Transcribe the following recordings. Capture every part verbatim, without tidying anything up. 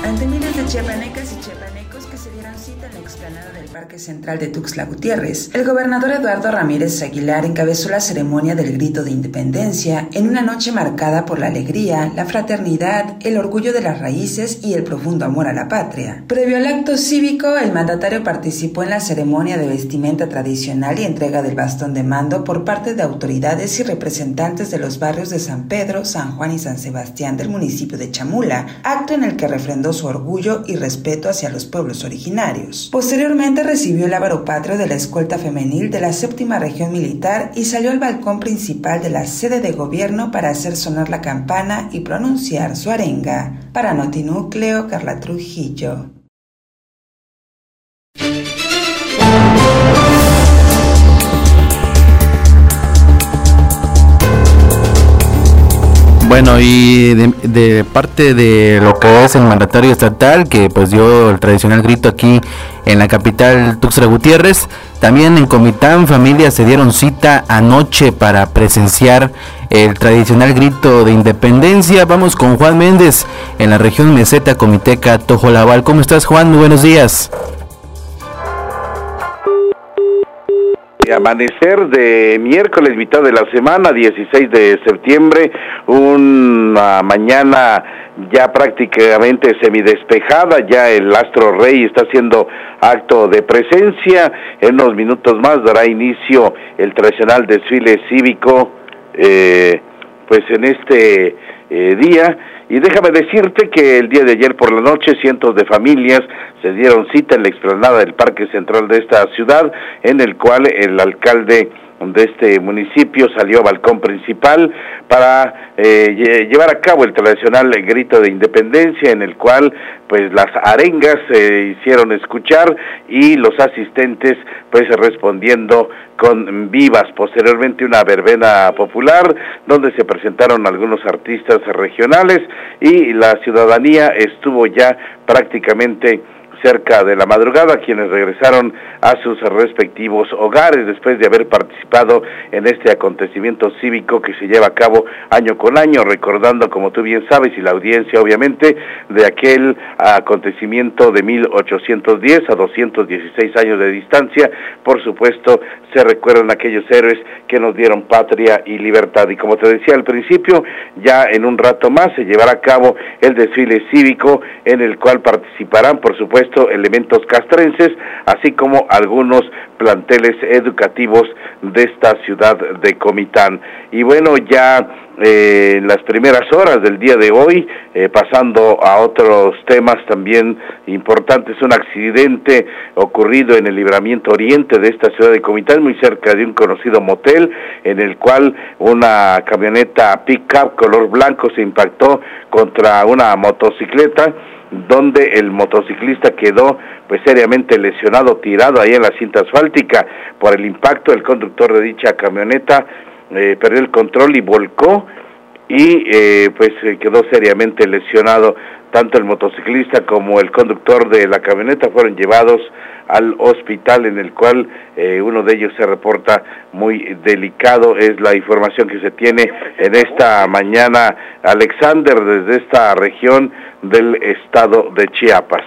Ante miles de chiapanecas y chiapanecos que se dieron cita en la explanada del Parque Central de Tuxtla Gutiérrez, el gobernador Eduardo Ramírez Aguilar encabezó la ceremonia del Grito de Independencia en una noche marcada por la alegría, la fraternidad, el orgullo de las raíces y el profundo amor a la patria. Previo al acto cívico, el mandatario participó en la ceremonia de vestimenta tradicional y entrega del bastón de mando por parte de autoridades y representantes de los barrios de San Pedro, San Juan y San Sebastián del municipio de Chamula, acto en el que refrendó su orgullo y respeto hacia los pueblos originarios. Posteriormente recibió el ávaro patrio de la escolta femenil de la séptima región militar y salió al balcón principal de la sede de gobierno para hacer sonar la campana y pronunciar su arenga. Para Notinúcleo, Carla Trujillo. Bueno, y de, de parte de lo que es el mandatario estatal, que pues dio el tradicional grito aquí en la capital Tuxtla Gutiérrez, también en Comitán familias se dieron cita anoche para presenciar el tradicional grito de independencia. Vamos con Juan Méndez en la región Meseta Comiteca Tojolabal. ¿Cómo estás, Juan? Muy buenos días. Amanecer de miércoles, mitad de la semana, dieciséis de septiembre, una mañana ya prácticamente semidespejada, ya el astro rey está haciendo acto de presencia. En unos minutos más dará inicio el tradicional desfile cívico, eh, pues en este eh, día. Y déjame decirte que el día de ayer por la noche cientos de familias se dieron cita en la explanada del Parque Central de esta ciudad, en el cual el alcalde de este municipio salió al balcón principal para eh, llevar a cabo el tradicional grito de independencia, en el cual pues las arengas se hicieron escuchar y los asistentes pues respondiendo con vivas. Posteriormente una verbena popular donde se presentaron algunos artistas regionales y la ciudadanía estuvo ya prácticamente cerca de la madrugada, quienes regresaron a sus respectivos hogares después de haber participado en este acontecimiento cívico que se lleva a cabo año con año, recordando, como tú bien sabes, y la audiencia obviamente, de aquel acontecimiento de mil ochocientos diez a doscientos dieciséis años de distancia. Por supuesto, se recuerdan aquellos héroes que nos dieron patria y libertad. Y como te decía al principio, ya en un rato más se llevará a cabo el desfile cívico, en el cual participarán, por supuesto, elementos castrenses, así como algunos planteles educativos de esta ciudad de Comitán. Y bueno, ya eh, en las primeras horas del día de hoy, eh, pasando a otros temas también importantes, un accidente ocurrido en el libramiento oriente de esta ciudad de Comitán, muy cerca de un conocido motel, en el cual una camioneta pick-up color blanco se impactó contra una motocicleta, donde el motociclista quedó pues seriamente lesionado, tirado ahí en la cinta asfáltica. Por el impacto, el conductor de dicha camioneta eh, perdió el control y volcó, y eh, pues quedó seriamente lesionado. Tanto el motociclista como el conductor de la camioneta fueron llevados al hospital, en el cual eh, uno de ellos se reporta muy delicado. Es la información que se tiene en esta mañana, Alexander, desde esta región del estado de Chiapas.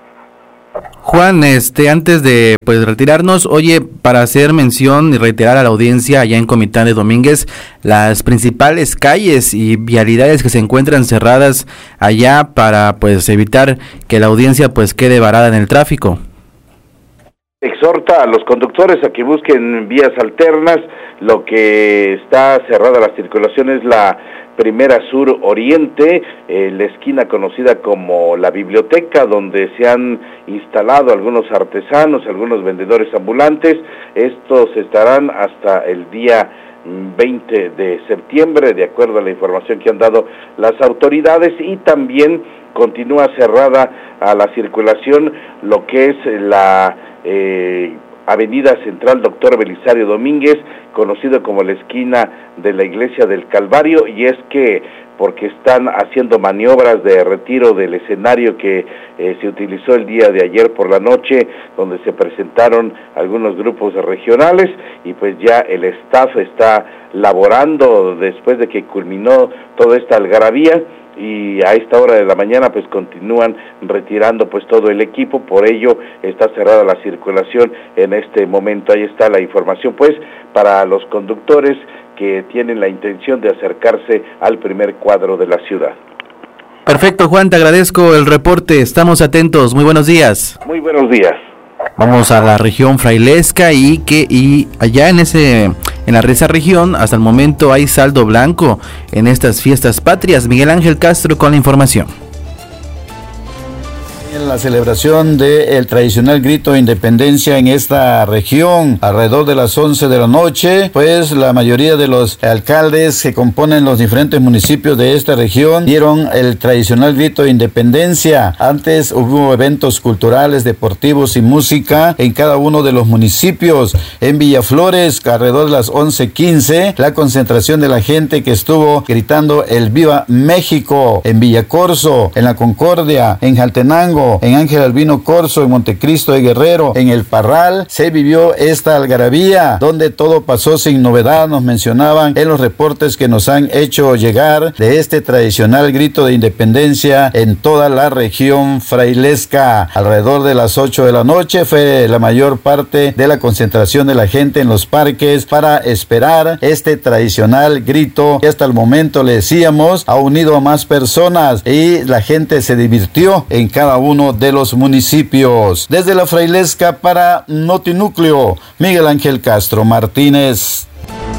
Juan, este, antes de pues retirarnos, oye, para hacer mención y reiterar a la audiencia allá en Comitán de Domínguez, las principales calles y vialidades que se encuentran cerradas allá para pues evitar que la audiencia pues quede varada en el tráfico. Exhorta a los conductores a que busquen vías alternas. Lo que está cerrada la circulación es la primera sur oriente, eh, la esquina conocida como la biblioteca, donde se han instalado algunos artesanos, algunos vendedores ambulantes. Estos estarán hasta el día veinte de septiembre, de acuerdo a la información que han dado las autoridades. Y también continúa cerrada a la circulación lo que es la eh, Avenida Central Doctor Belisario Domínguez, conocido como la esquina de la Iglesia del Calvario, y es que porque están haciendo maniobras de retiro del escenario que eh, se utilizó el día de ayer por la noche, donde se presentaron algunos grupos regionales, y pues ya el staff está laborando después de que culminó toda esta algarabía, y a esta hora de la mañana pues continúan retirando pues todo el equipo, por ello está cerrada la circulación en este momento. Ahí está la información pues para los conductores que tienen la intención de acercarse al primer cuadro de la ciudad. Perfecto, Juan, te agradezco el reporte, estamos atentos, muy buenos días. Muy buenos días. Vamos a la región frailesca y que y allá en ese en la esa región hasta el momento hay saldo blanco en estas fiestas patrias. Miguel Ángel Castro con la información. En la celebración del tradicional grito de independencia en esta región, alrededor de las once de la noche, pues la mayoría de los alcaldes que componen los diferentes municipios de esta región dieron el tradicional grito de independencia. Antes hubo eventos culturales, deportivos y música en cada uno de los municipios. En Villaflores, alrededor de las once quince, la concentración de la gente que estuvo gritando el Viva México. En Villacorso, en La Concordia, en Jaltenango, en Ángel Albino Corzo, en Montecristo de Guerrero, en El Parral, se vivió esta algarabía, donde todo pasó sin novedad, nos mencionaban en los reportes que nos han hecho llegar de este tradicional grito de independencia en toda la región frailesca. Alrededor de las ocho de la noche fue la mayor parte de la concentración de la gente en los parques para esperar este tradicional grito que hasta el momento, le decíamos, ha unido a más personas y la gente se divirtió en cada uno de los municipios. Desde la frailesca para Notinúcleo, Miguel Ángel Castro Martínez.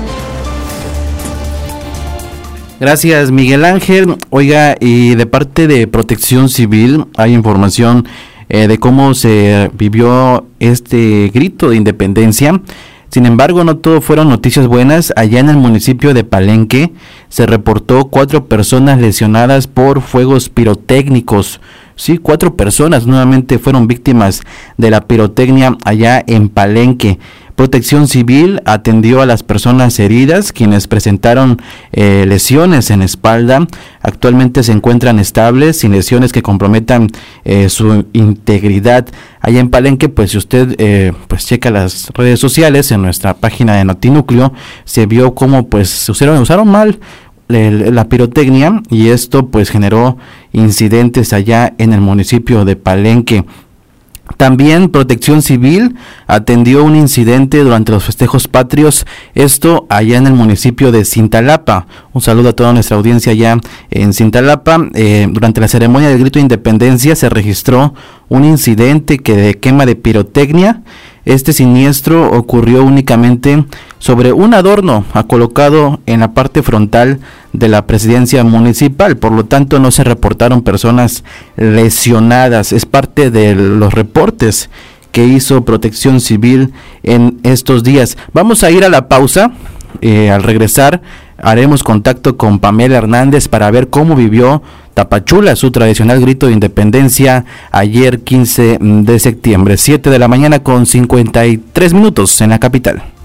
Gracias, Miguel Ángel. Oiga, y de parte de Protección Civil hay información eh, de cómo se vivió este grito de independencia. Sin embargo, no todo fueron noticias buenas. Allá en el municipio de Palenque se reportó cuatro personas lesionadas por fuegos pirotécnicos. Sí, cuatro personas nuevamente fueron víctimas de la pirotecnia allá en Palenque. Protección Civil atendió a las personas heridas, quienes presentaron eh, lesiones en espalda. Actualmente se encuentran estables, sin lesiones que comprometan eh, su integridad. Allá en Palenque, pues si usted eh, pues checa las redes sociales, en nuestra página de Notinúcleo, se vio cómo pues se usaron, usaron mal la pirotecnia y esto pues generó incidentes allá en el municipio de Palenque. También Protección Civil atendió un incidente durante los festejos patrios, esto allá en el municipio de Cintalapa. Un saludo a toda nuestra audiencia allá en Cintalapa. Eh, durante la ceremonia del grito de independencia se registró un incidente que de quema de pirotecnia. Este siniestro ocurrió únicamente sobre un adorno colocado en la parte frontal de la presidencia municipal, por lo tanto no se reportaron personas lesionadas. Es parte de los reportes que hizo Protección Civil en estos días. Vamos a ir a la pausa. Eh, al regresar haremos contacto con Pamela Hernández para ver cómo vivió Tapachula su tradicional grito de independencia ayer quince de septiembre, siete de la mañana con cincuenta y tres minutos en la capital.